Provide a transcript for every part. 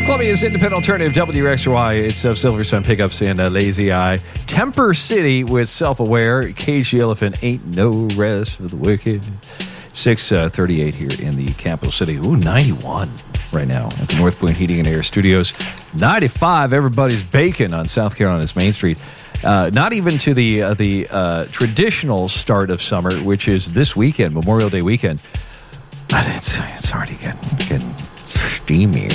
Columbia's independent alternative, WXY. It's Silver Sun Pickups and Lazy Eye. Temper City with Self-Aware. Cage the Elephant, Ain't No Rest for the Wicked. 6:38 here in the capital city. Ooh, 91 right now at the North Point Heating and Air Studios. 95, everybody's baking on South Carolina's Main Street. Not even to the traditional start of summer, which is this weekend, Memorial Day weekend. But it's already getting steamy.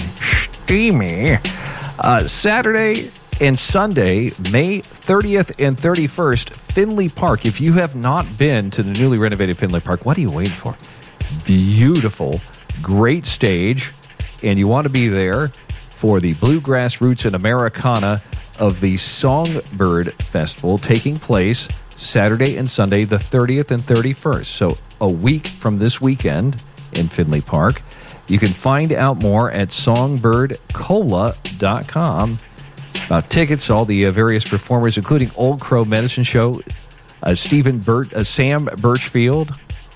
Saturday and Sunday, May 30th and 31st, Finley Park. If you have not been to the newly renovated Finley Park, what are you waiting for? Beautiful, great stage, and you want to be there for the Bluegrass Roots and Americana of the Songbird Festival taking place Saturday and Sunday, the 30th and 31st. So a week from this weekend in Finley Park. You can find out more at songbirdcola.com. About tickets, all the various performers, including Old Crow Medicine Show, Sam Birchfield.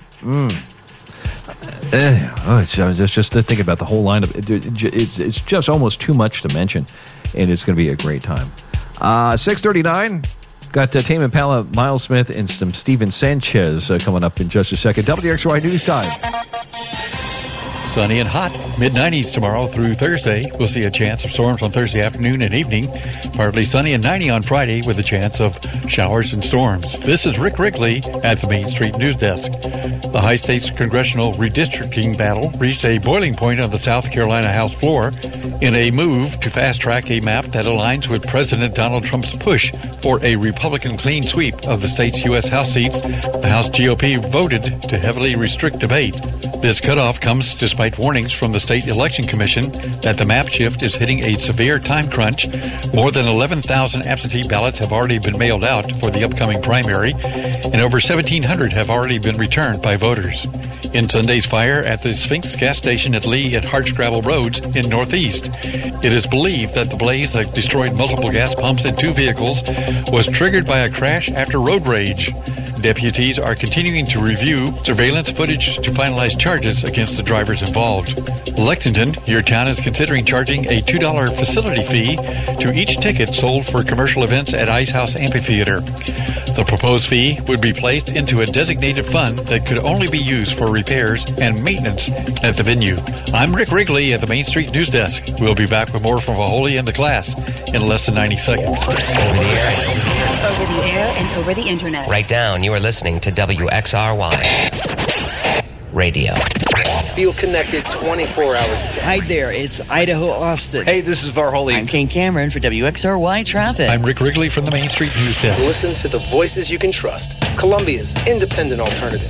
Just to think about the whole lineup. It's just almost too much to mention, and it's going to be a great time. 6:39. Got Tame Impala, Miles Smith, and some Steven Sanchez coming up in just a second. WXY News Time. Sunny and hot, mid-90s tomorrow through Thursday. We'll see a chance of storms on Thursday afternoon and evening. Partly sunny and 90 on Friday with a chance of showers and storms. This is Rick Wrigley at the Main Street News Desk. The high stakes congressional redistricting battle reached a boiling point on the South Carolina House floor in a move to fast-track a map that aligns with President Donald Trump's push for a Republican clean sweep of the state's U.S. House seats. The House GOP voted to heavily restrict debate. This cutoff comes despite warnings from the State Election Commission that the map shift is hitting a severe time crunch. More than 11,000 absentee ballots have already been mailed out for the upcoming primary, and over 1,700 have already been returned by voters. In Sunday's fire at the Sphinx gas station at Lee and Hardscrabble Roads in Northeast, it is believed that the blaze that destroyed multiple gas pumps and 2 vehicles was triggered by a crash after road rage. Deputies are continuing to review surveillance footage to finalize charges against the drivers involved. Lexington, your town is considering charging a $2 facility fee to each ticket sold for commercial events at Ice House Amphitheater. The proposed fee would be placed into a designated fund that could only be used for repairs and maintenance at the venue. I'm Rick Wrigley at the Main Street News Desk. We'll be back with more from Aholi and the class in less than 90 seconds. Over the air and over the internet. Right down, you are listening to WXRY Radio. Feel connected 24 hours a day. Hi there, it's Idaho Austin. Hey, this is Varholi. I'm Kane Cameron for WXRY Traffic. I'm Rick Wrigley from the Main Street News Desk. Listen to the voices you can trust. Columbia's independent alternative.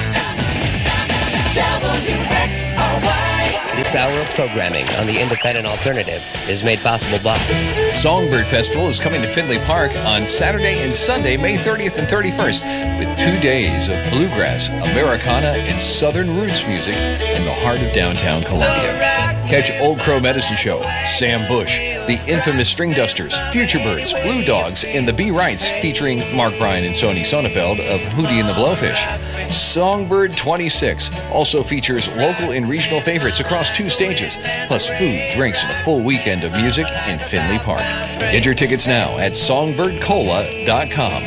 This hour of programming on the Independent Alternative is made possible by Songbird Festival is coming to Finley Park on Saturday and Sunday, May 30th and 31st, with 2 days of bluegrass, Americana, and Southern roots music in the heart of downtown Columbia. Catch Old Crow Medicine Show, Sam Bush, the infamous String Dusters, Future Birds, Blue Dogs, and the B. Wrights featuring Mark Bryan and Sony Sonnefeld of Hootie and the Blowfish. Songbird 26 also features local and regional favorites across 2 stages, plus food, drinks, and a full weekend of music in Finley Park. Get your tickets now at songbirdcola.com.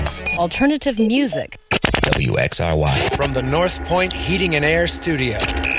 Alternative music. WXRY. From the North Point Heating and Air Studio.